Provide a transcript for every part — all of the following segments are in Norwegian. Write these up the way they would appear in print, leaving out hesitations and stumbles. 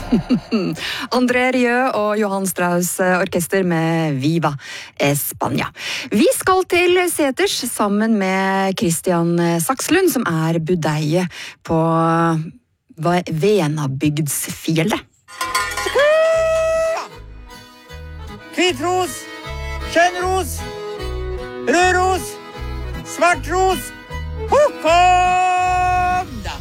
André Rieu og Johan Strauss orkester med Viva España. Vi skal til Seters sammen med Christian Sakslund, som budeie på Venabygdsfjellet. Kvitros, skjønnros, rødros, svartros, kom da!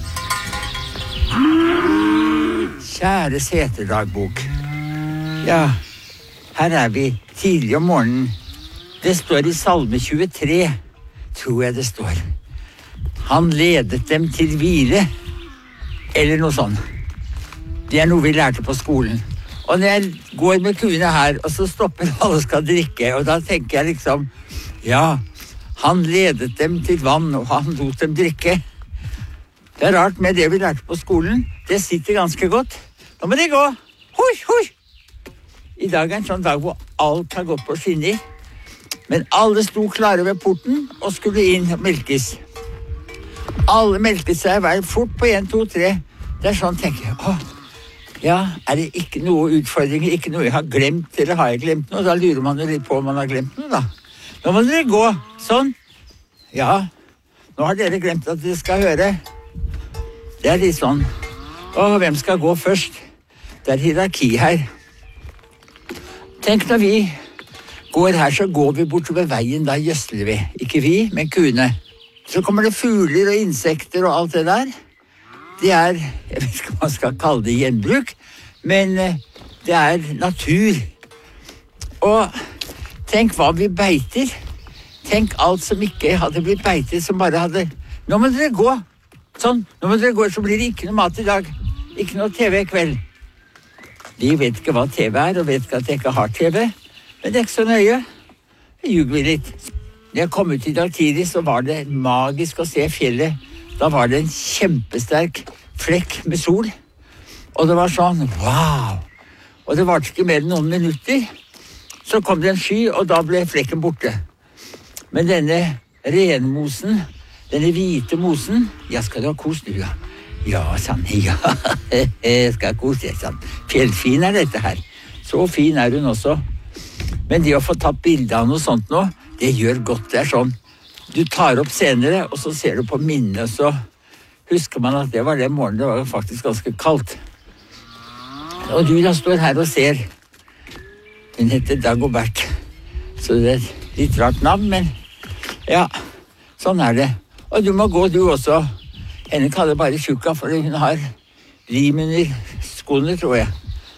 Kjære Seterdagbok. Ja, her vi tidlig om morgenen. Det står i Salme 23, tror jeg det står. Han ledet dem til hvile, eller noe sånt. Det noe vi lærte på skolen. Og når jeg går med kuene her, og så stopper alle skal drikke, og da tenker jeg liksom, ja, han ledet dem til vann, og han lot dem drikke. Det rart med det vi lærte på skolen. Det sitter ganske godt. Nå må det gå. Hui, hui! I dag en sånn dag hvor alt har gått på skinner. Men alle sto klare ved porten og skulle inn og melkes. Alle melket seg hver fort på 1, 2, 3. Det sånn, tenker jeg. Ja, det ikke noe utfordringer, ikke noe jeg har glemt, eller har jeg glemt noe? Da lurer man jo litt på om man har glemt noe, da. Nå må dere gå. Sånn. Ja, nå har dere glemt at dere skal høre. Det litt sånn. Og hvem skal gå først? Det hierarki her. Tenk når vi går her, så går vi bortover veien, da gjøsler vi. Ikke vi, men kuene. Så kommer det fugler og insekter og alt det der. Det jeg vet ikke om man skal kalle det gjenbruk, men det natur. Og tenk hva vi beiter. Tenk alt som ikke hadde blitt beitet, som bare hadde... Nå må dere gå. Sånn, nå må dere gå, så blir det ikke noe mat i dag. Ikke noe TV i kveld. De vet ikke hva TV og vet ikke at jeg ikke har TV. Men det ikke så nøye. Jeg ljuger vi litt. Når jeg kom ut i dag tidlig, så var det magisk å se fjellet. Da var det en kjempesterk flekk med sol. Og det var sånn, wow! Og det var ikke mer enn noen minutter. Så kom det en sky, og da ble flekken borte. Men denne renmosen, denne hvite mosen, ja, skal du ha kos du, ja? Ja, sann, ja, jeg skal kose, sann. Fjellfin dette her. Så fin hun også. Men det å få tatt bilde av noe sånt nå, det gjør godt, det sånn. Du tar opp senere, og så ser du på minnet, så husker man at det var den morgenen, det var faktisk ganske kaldt. Og du da står her og ser. Hun heter Dagobert. Så det litt rart navn, men ja, sånn det. Og du må gå, du også. Henne kaller bare Tjukka, for hun har lim under skoene, tror jeg.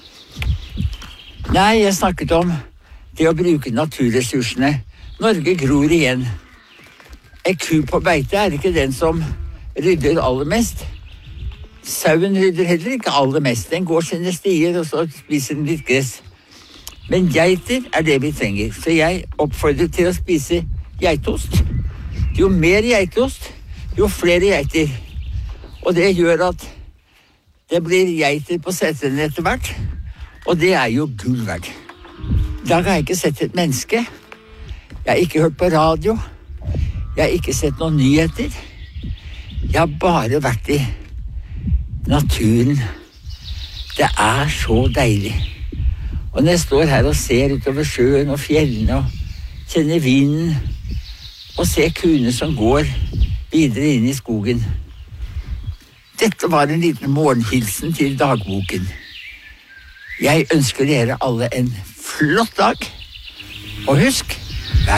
Nei, jeg snakket om det å bruke naturressursene. Norge gror igjen. En ku på beite ikke den som rydder aller mest. Sauen rydder heller ikke aller mest. Den går sine stier, og så spiser den litt gress. Men geiter det vi trenger. Så jeg oppfordrer til å spise geitost. Jo mer geitost, jo flere geiter. Og det gjør at det blir geiter på setene etter hvert. Og det jo gull verdt. I dag har jeg ikke sett et menneske. Jeg har ikke hørt på radio. Jeg har ikke sett noen nyheter. Jeg har bare vært i naturen. Det så deilig. Og når jeg står her og ser utover sjøen og fjellene og kjenner vinden og ser kuene som går videre inn i skogen. Dette var en liten morgenhilsen til dagboken. Jeg ønsker dere alle en flott dag. Og husk,